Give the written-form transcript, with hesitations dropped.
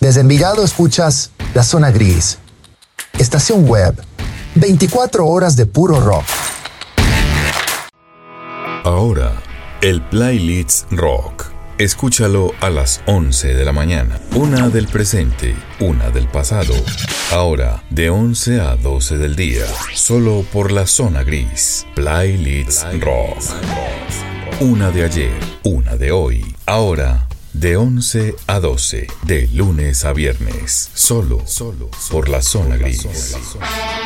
Desde Envigado escuchas La Zona Gris. Estación web. 24 horas de puro rock. Ahora, el Playlist Rock. Escúchalo a las 11 de la mañana. Una del presente, una del pasado. Ahora, de 11 a 12 del día. Solo por La Zona Gris. Playlist Rock. Una de ayer, una de hoy. Ahora, de 11 a 12. De lunes a viernes. Solo por La Zona Gris.